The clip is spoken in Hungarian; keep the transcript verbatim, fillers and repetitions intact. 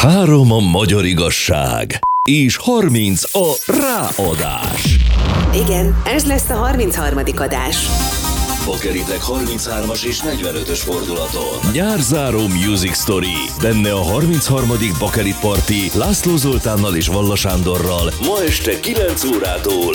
Három a magyar igazság, és harminc a ráadás. Igen, ez lesz a harmincharmadik adás. Bakeritek harminchármas és negyvenötös fordulaton. Nyárzáró Music Story. Benne a harmincharmadik Bakerit Party László Zoltánnal és Valla Sándorral ma este kilenc órától.